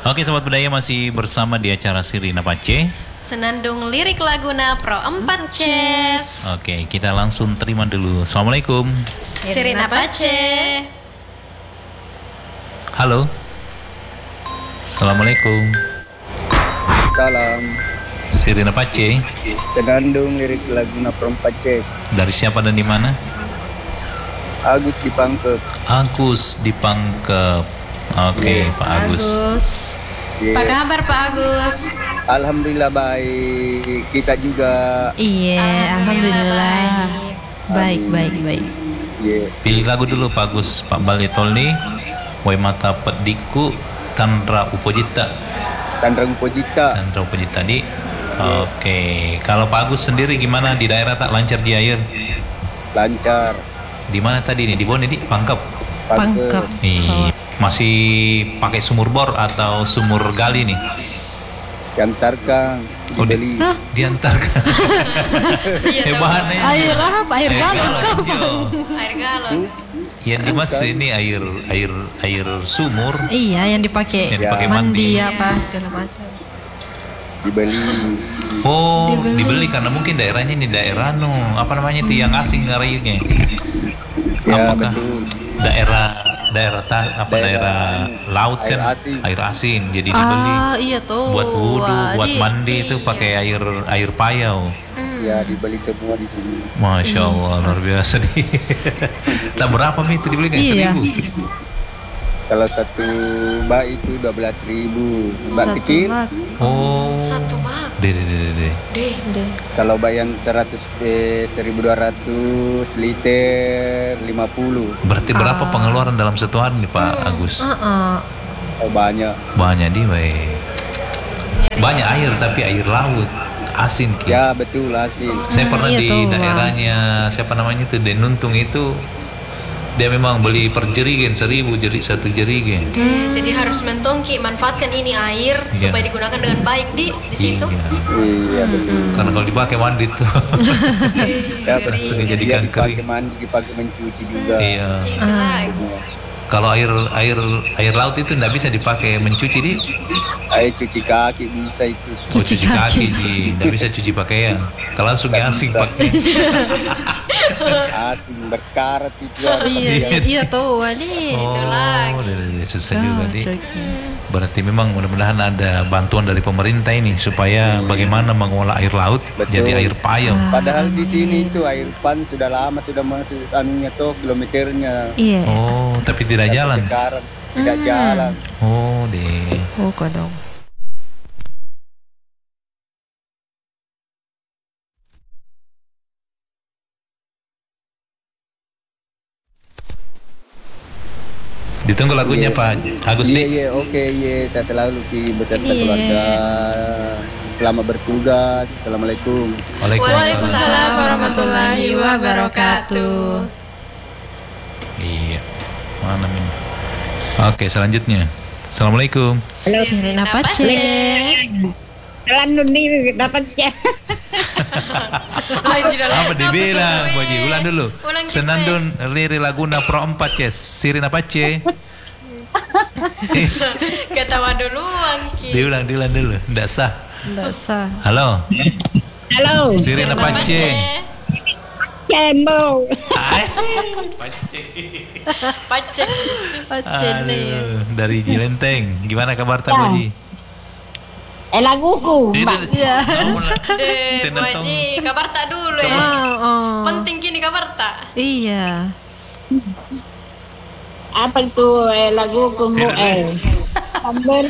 Oke, Sobat Budaya masih bersama di acara Sirina Pace. Senandung Lirik Laguna Pro 4 Ces. Oke, kita langsung terima dulu. Assalamualaikum. Sirina Pace. Halo. Assalamualaikum. Salam. Sirina Pace. Senandung Lirik Laguna Pro 4 Ces. Dari siapa dan di mana? Agus di Pangkep. Agus di Pangkep. Oke, Pak Agus. Apa kabar Pak Agus? Alhamdulillah baik. Kita juga. Iya, alhamdulillah. Baik. Yeah. Pilih lagu dulu Pak Agus. Pak Balitolni, Wai Mata Pediku, Tandra Upojita. Tandra Upojita di. Oke, kalau Pak Agus sendiri gimana di daerah tak lancar di air? Lancar. Di mana tadi nih? Di Bone di Pangkep. Pangkep. Iya. Masih pakai sumur bor atau sumur gali nih? Diantarkan, dibeli. Diantarkan. Hebatnya. Air apa? Air galon. Air galon. Yang dimas ini air sumur. Iya, yang dipakai mandi apa segala macam. Dibeli. Oh, dibeli karena mungkin daerahnya ini daerah apa namanya itu yang asing airnya. Ya, apakah betul. daerah laut kan air asin jadi dibeli Iya tuh. buat wudhu, buat mandi itu pakai air payau. Ya, dibeli semua di sini. Masya Allah, luar biasa nih. Tak berapa Mi itu dibeli kan? Iya. 1.000. Kalau satu bak itu 12.000. Bak kecil. Oh. Satu bak. Deh. Kalau bak yang 1.200 liter 50. Berarti berapa pengeluaran dalam satu hari nih Pak Agus? Oh, banyak. Banyak di banyak air tapi air laut asin Ki. Ya, betul asin. Saya pernah Iya di tuh, daerahnya siapa namanya itu Denuntung itu dia memang beli per jerigen 1.000 jadi 1 jerigen. Jadi harus mentongki manfaatkan ini air supaya digunakan dengan baik di situ. Iya, betul. Karena kalau dipakai mandi tuh Ya, langsung betul. dijadikan Dia kering. dipakai mandi, dipakai mencuci juga. Iya. Itu lagi. Kalau air laut itu nggak bisa dipakai mencuci di. Air cuci kaki bisa itu. Oh, cuci kaki sih, nggak bisa cuci pakaian. Kalau langsung asing pakai. Asin berkarat itu. Iya tuh, ini. Susah juga nih. Berarti memang mudah-mudahan ada bantuan dari pemerintah ini supaya bagaimana mengolah air laut jadi air payau. Padahal di sini itu air pan sudah lama sudah masuk anunya tuh kilometernya. Iya. Oh, tapi tidak jalan. Sekarang tidak jalan. Oh, deh. Oh, kadang. Ditunggu lagunya Pak Agus nih. Iya, oke, saya selalu beserta keluarga. Selamat bertugas. Assalamualaikum. Waalaikumsalam warahmatullahi wabarakatuh. Iya. Mana ini? Oke, selanjutnya. Assalamualaikum. Halo, Sirina Pace. Jalan nih dapat ya. Apa dibilang? Boji, ulang dulu. Senandun Lirik Laguna Pro 4 Ces. Sirina Pace. Ketawa duluan Ki. Diulang dulu. Nggak sah. Halo. Halo. Sirina Pace. Cembo. Pace. Aduh, dari Jilenteng. Gimana kabar tak Boji? Laguku, Mbak. Deh, Bu Haji, kabar tak dulu ya. Penting kini kabar tak. Iya. Apa itu laguku mu Sambil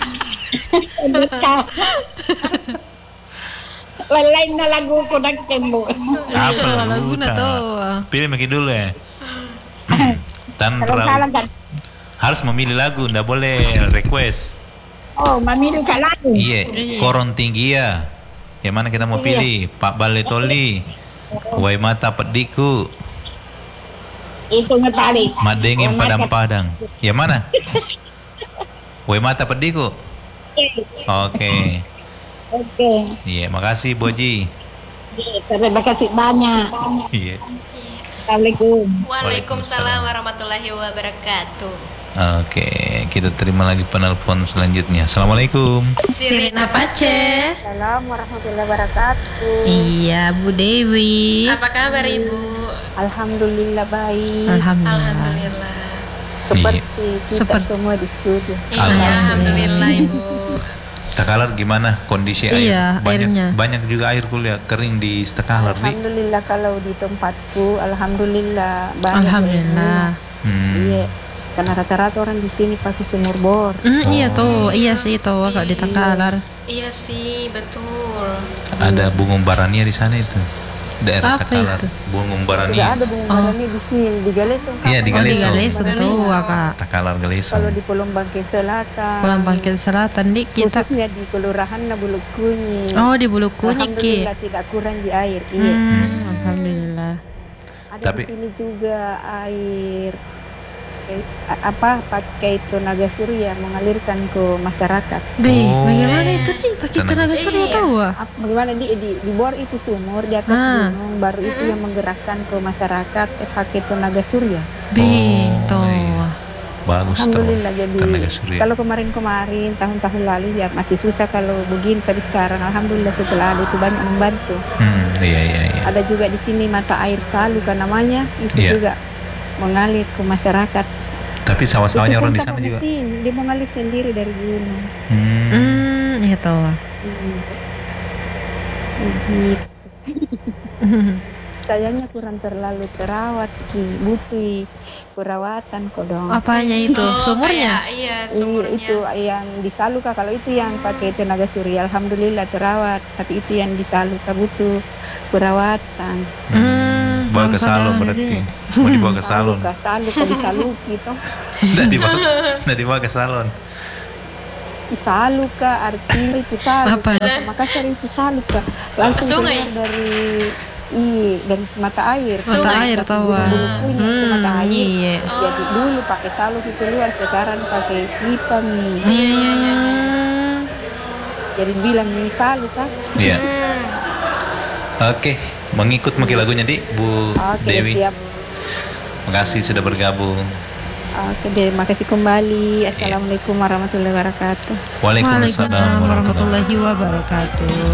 lain na laguku nak Cembo. Apa lagu na to? Pilih makin dulu ya. Tanra harus memilih lagu, ndak boleh request. Oh, memilih kak lagu. Iya, koron tinggi ya. Yang mana kita mau pilih? Pak Baletoli, Wai Mata Pediku, Itu ngetali. Madengin Padang-Padang. Yang mana? Wai Mata Pediku. Oke. Iya, makasih Boji. Terima kasih banyak. Iya. Assalamualaikum. Waalaikumsalam warahmatullahi wabarakatuh. Oke, kita terima lagi penelpon selanjutnya. Assalamualaikum. Sirina Pace. Assalamualaikum warahmatullahi wabarakatuh. Iya, Bu Dewi. Apa kabar Ibu? Alhamdulillah baik. Alhamdulillah. Seperti kita Seperti- semua di studio. Iya, alhamdulillah Ibu. Stakalar gimana kondisi air? Iya, airnya. Banyak juga air kuliah kering di Stakalar nih. Alhamdulillah kalau di tempatku, alhamdulillah banyak. Alhamdulillah. Iya, karena rata-rata orang di sini pakai sumur bor. Iya tuh, iya sih tuh kalau di Takalar. Iya sih, betul. Ada Bungung Barania di sana itu. Daerah Apa Stakalar. itu? Bungung Tidak Barania. ada bunga di sini di Galesong. Iya, di Oh, di Galesong. Galesong tuh, Kak. Stakalar Galesong. Kalau di Pulau Bangkit Selatan. Pulang Bangkil Selatan di kita. Khususnya di Kelurahan Bulu Kunyit. Oh, di Bulu Kunyit Ki. Alhamdulillah tidak kurang di air. Iya. Alhamdulillah. Ada Tapi- di sini juga air pakai tenaga surya mengalirkan ke masyarakat. Oh. Bagaimana itu nih pakai tenaga surya tahu ah? Bagaimana di bor itu sumur di atas gunung, baru itu yang menggerakkan ke masyarakat pakai tenaga surya. Tuh. iya. Bagus tuh. Alhamdulillah, jadi Tenaga surya. kalau kemarin tahun-tahun lalu ya masih susah kalau begini, tapi sekarang alhamdulillah setelah ada itu banyak membantu. Iya. Ada juga di sini mata air Saluka namanya, itu Iya. juga mengalir ke masyarakat. Tapi sawah-sawahnya Itu orang pun di sana tanah juga. mesin, dia mengalir sendiri dari gunung. Iya tuh. Begitu. Sayangnya kurang terlalu terawat, butuh perawatan kok dong. Apanya itu? Sumurnya? Iya, Iya, sumurnya. itu yang di Saluka. Kalau itu yang pakai tenaga surya, alhamdulillah terawat. Tapi itu yang di Saluka butuh perawatan. Bawa ke salon berarti. Mau dibawa ke salon. Saluka di Saluki toh. Nggak dibawa ke salon. Di Saluka artinya itu Saluka. Apa? Makassar itu Saluka. Langsung Sungai. keluar dari mata air. Mata air tahu. Bulu Kunyit itu mata air. Iya. Jadi dulu pakai saluk itu keluar, sekarang pakai pipa mie. Iya. Jadi bilang mie saluk kan? Iya. Oke, mengikut lagunya di Bu Oke, Dewi. siap. Makasih sudah bergabung. Oke deh, makasih kembali. Assalamualaikum warahmatullahi wabarakatuh. Waalaikumsalam warahmatullahi warahmatullahi wabarakatuh.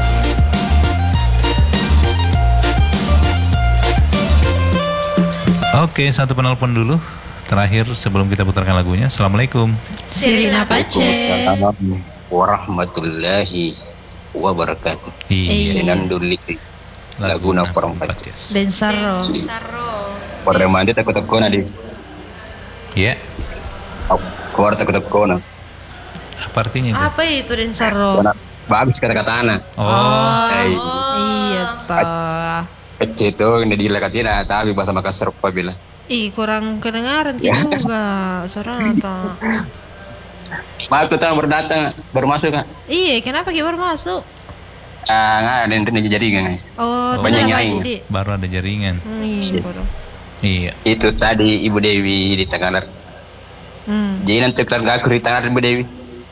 Oke, satu penelpon dulu. Terakhir sebelum kita putarkan lagunya. Assalamualaikum. Sirina Pace. Waalaikumsalam warahmatullahi wabarakatuh. Iya. Senanduli Laguna Perempat. Densaro. Saro. Peremandi takut-takut di Iya. keluar takut-takut. Apa artinya itu? Apa itu Densaro? Bagus kata-kata anak. Oh, Iya toh. Kecil itu ini dilekatin tapi bahasa Makassar apa bilang. Ih, kurang kedengaran juga suara toh. Waktu tahu baru datang, baru masuk kan? Iya, kenapa kita baru masuk? Nggak ada yang jadi kan? Oh, Banyak tidak yang apa aing. jadi. baru ada jaringan. Iya, baru. Iya. Itu tadi Ibu Dewi di Tangalar. Jadi nanti keluarga aku di Tangalar Ibu Dewi.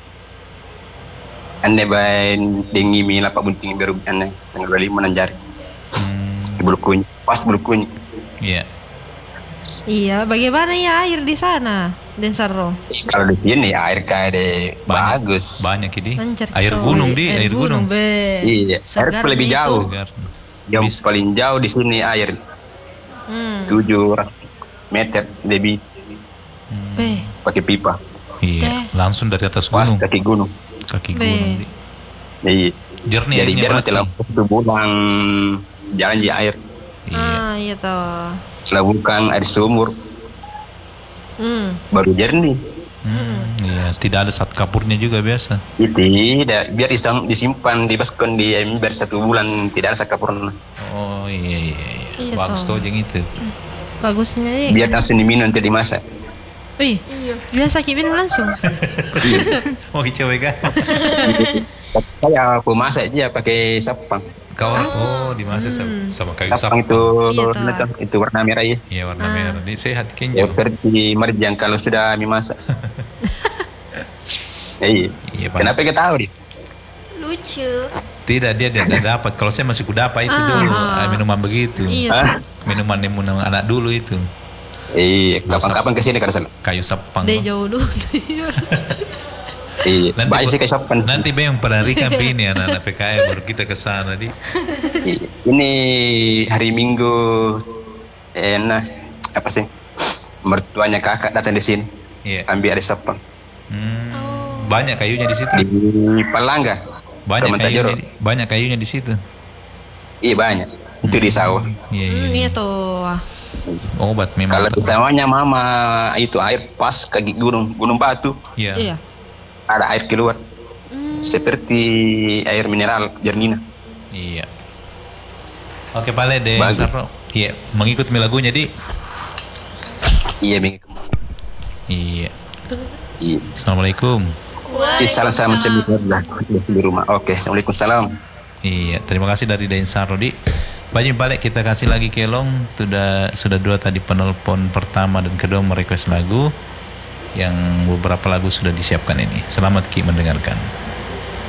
Anda bain dengi mi lapak bunting baru anda tanggal 25 nanjari. Di Bulu Kunyit, pas Bulu Kunyit. Iya. Iya, bagaimana ya air di sana, Densaro? Kalau di sini air kayak bagus. Banyak ini. Lancar Air toh. gunung di, air gunung. Be. Iya, Segar air lebih itu. jauh. Segar. Yang Bisa. paling jauh di sini air 7 meter lebih Be. pakai pipa. Iya, langsung dari atas Pas gunung. kaki gunung. Kaki Be. gunung. Di. Iya. Jernih Jadi airnya biar mati berarti. lampu itu buang jalan di air. Iya. Iya toh. Kalau bukan air sumur baru jernih. Iya, tidak ada sat kapurnya juga biasa. Tidak, biar disimpan di baskom di ember 1 bulan tidak ada sakapurna. Oh iya. Iya Bagus toh. tuh yang itu. Bagusnya nih. Biar langsung diminum nanti dimasak. Wih, biasa kita minum langsung. Mau coba kan? Saya aku masak aja pakai sapang. Kau dimasak sama kayu Sapang sapang. itu Iya, toh. itu warna merah ya. Iya, warna merah. Ini sehat Ya, kenjo. seperti marjang kalau sudah dimasak. Iya. Iya, Pak. Kenapa kita tahu dia? Lucu. Tidak, dia tidak dapat. Kalau saya masih kudapat itu dulu. Minuman begitu. Iya. Hah? Minuman anak dulu itu. Iya, kapan-kapan kesini kada salah. Kayu sapang. Deh jauh dulu. Iya, banyak sih kayak sopan. Nanti Beng penarikan ini anak-anak PKM baru kita ke sana di. Iya. Ini hari Minggu enak apa sih? Mertuanya kakak datang di sini. Iya. Ambil ada sapang. Banyak kayunya di situ. Di Palangga. Banyak kayunya di situ. Iya banyak. Itu di sawah. Iya. Iya tuh. Obat memang. Kalau utamanya mama itu air pas ke gunung Batu. Iya. Iya. Ada air keluar. Seperti air mineral Jernina. Iya. Oke, Pale deh, Bagus. Sarro. Iya, mengikuti lagunya di. Iya, Bing. Iya. Iya. Assalamualaikum. Salam semuanya di rumah. Oke, assalamualaikum salam. Iya, terima kasih dari Dain Sarro di. Banyak balik kita kasih lagi kelong. Sudah 2 tadi penelpon pertama dan kedua merequest lagu. Yang beberapa lagu sudah disiapkan ini. Selamat Ki mendengarkan.